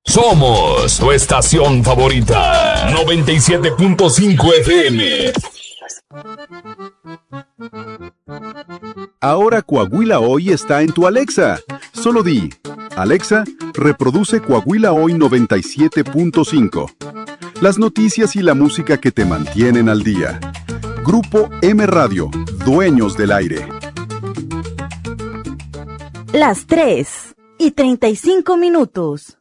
Somos tu estación favorita. 97.5 FM. Ahora Coahuila Hoy está en tu Alexa. Solo di, Alexa, reproduce Coahuila Hoy 97.5. Las noticias y la música que te mantienen al día. Grupo M Radio, dueños del aire. Las 3:35.